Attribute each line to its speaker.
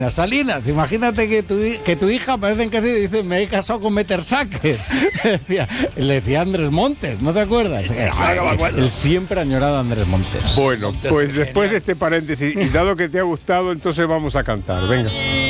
Speaker 1: Salinas, imagínate que tu hija parece que se dice me he casado con Metersaque. Le decía Andrés Montes, ¿no te acuerdas? El siempre añorado Andrés Montes.
Speaker 2: Bueno, pues después de este paréntesis, y dado que te ha gustado, entonces vamos a cantar. Venga.